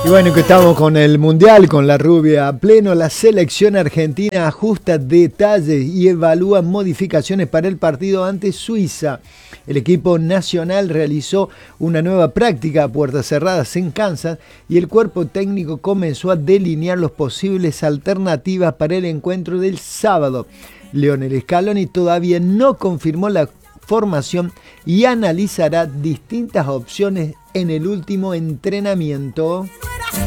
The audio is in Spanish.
Y bueno, que estamos con el Mundial, con la rubia a pleno, la selección argentina ajusta detalles y evalúa modificaciones para el partido ante Suiza. El equipo nacional realizó una nueva práctica a puertas cerradas en Kansas y el cuerpo técnico comenzó a delinear las posibles alternativas para el encuentro del sábado. Lionel Scaloni todavía no confirmó la formación y analizará distintas opciones en el último entrenamiento.